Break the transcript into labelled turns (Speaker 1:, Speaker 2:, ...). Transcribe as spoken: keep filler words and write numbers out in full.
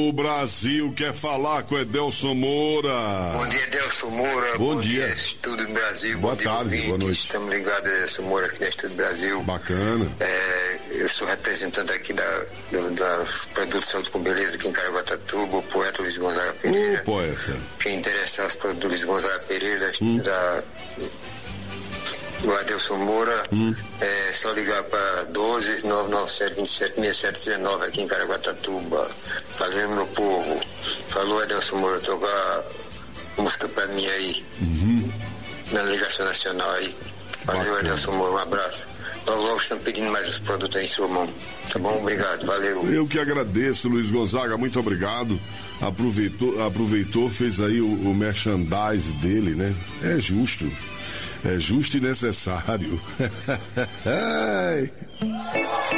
Speaker 1: O Brasil quer falar com Edelson Moura.
Speaker 2: Bom dia, Edelson Moura.
Speaker 1: Bom,
Speaker 2: Bom
Speaker 1: dia.
Speaker 2: dia, Estúdio Brasil.
Speaker 1: Boa
Speaker 2: Bom
Speaker 1: tarde,
Speaker 2: dia,
Speaker 1: boa noite.
Speaker 2: Estamos ligados, Edelson Moura, aqui na Estúdio Brasil.
Speaker 1: Bacana.
Speaker 2: É, eu sou representante aqui da, do, da produção com beleza aqui em Caraguatatuba, o poeta Luiz Gonzaga Pereira.
Speaker 1: O poeta.
Speaker 2: Quem interessa as produtos do Luiz Gonzaga Pereira,
Speaker 1: Hum.
Speaker 2: da, do Edelson Moura,
Speaker 1: Hum.
Speaker 2: é só ligar para doze, nove nove sete, vinte e sete, sessenta e sete dezenove aqui em Caraguatatuba. Valeu, meu povo. Falou, Edelson Moura, tocar música pra mim aí,
Speaker 1: Uhum.
Speaker 2: na ligação nacional aí. Valeu,
Speaker 1: Bacana.
Speaker 2: Edelson Moura, um abraço. Logo, logo estão pedindo mais os produtos aí em sua mão. Tá bom? Obrigado, valeu.
Speaker 1: Eu que agradeço, Luiz Gonzaga, muito obrigado. Aproveitou, aproveitou, fez aí o, o merchandise dele, né? É justo. É justo e necessário.